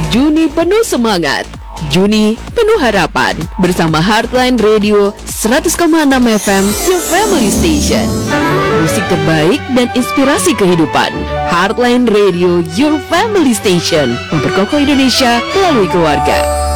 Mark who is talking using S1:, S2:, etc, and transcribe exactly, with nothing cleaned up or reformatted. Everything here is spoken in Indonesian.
S1: Juni penuh semangat, Juni penuh harapan. Bersama Heartline Radio seratus koma enam F M, Your Family Station. Musik terbaik dan inspirasi kehidupan. Heartline Radio, Your Family Station. Memperkokoh Indonesia melalui keluarga.